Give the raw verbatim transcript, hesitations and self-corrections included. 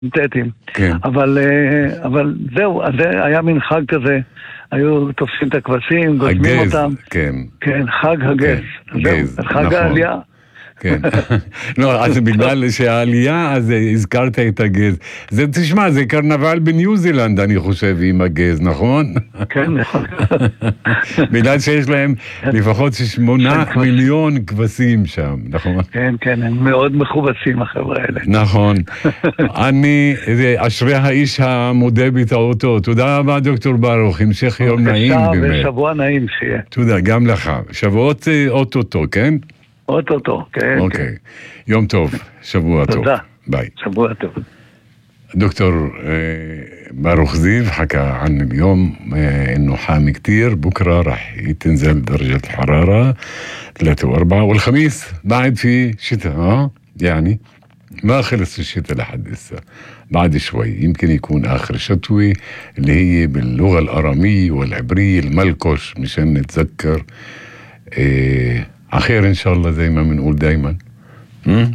סינתטיים. כן. אבל, אבל זהו, אז זה היה מין חג כזה, היו תופסים את הכבשים, גוזמים אותם. כן. כן, חג הגז. גז, זהו, חג נכון. העלייה. כן. לא, אז בגלל שהעלייה, אז הזכרת את הגז. זה, תשמע, זה קרנבל בניו זילנד, אני חושב, עם הגז, נכון? כן, נכון. בגלל שיש להם לפחות שמונה מיליון כבשים שם, נכון? כן, כן, הם מאוד מכובסים, החבר'ה האלה. נכון. אני, אשרי האיש המודה בטעותו. תודה רבה, דוקטור ברוך. המשך יום נעים באמת. ושבוע נעים שיהיה. תודה, גם לך. שבועות אוטוטו, כן? אוטוטו, כן. אוקיי. יום טוב, שבוע טוב. תודה. ביי. שבוע טוב. دكتور باروخ زيف حكى عن اليوم انه حامي كتير، بكرة رح تنزل درجة الحرارة ثلاثة وأربعة، والخميس بعد في شتاء. اه يعني ما خلص الشتاء لحد هسه، بعد شوي يمكن يكون آخر شتوي اللي هي باللغة الأرامية والعبرية الملكوش، مشان نتذكر إيه عخير إن شاء الله زي ما بنقول دايما.